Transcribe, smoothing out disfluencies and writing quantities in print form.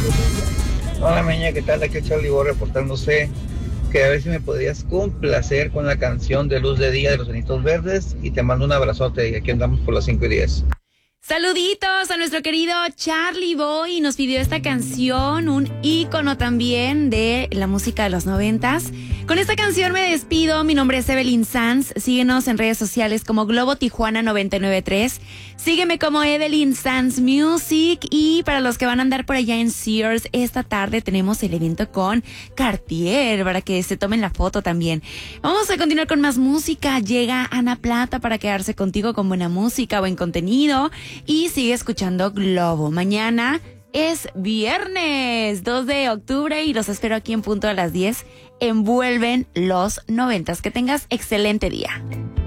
Hola, Meña, ¿qué tal? Aquí Charlie Boy reportándose que a ver si me podrías complacer con la canción de Luz de Día de los Anitos Verdes y te mando un abrazote y aquí andamos por las 5:10. Saluditos a nuestro querido Charlie Boy. Nos pidió esta canción, un ícono también de la música de los 90s. Con esta canción me despido. Mi nombre es Evelyn Sanz. Síguenos en redes sociales como Globo Tijuana 993. Sígueme como Evelyn Sanz Music. Y para los que van a andar por allá en Sears, esta tarde tenemos el evento con Cartier para que se tomen la foto también. Vamos a continuar con más música. Llega Ana Plata para quedarse contigo con buena música, buen contenido. Y sigue escuchando Globo. Mañana es viernes 2 de octubre y los espero aquí en punto a las 10. Envuelven los 90s. Que tengas excelente día.